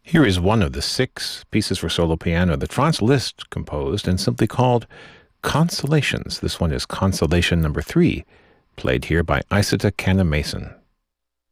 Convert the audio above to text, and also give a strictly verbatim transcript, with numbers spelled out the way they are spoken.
Here is one of the six pieces for solo piano that Franz Liszt composed and simply called Consolations. This one is Consolation number three, played here by Isata Canna-Mason.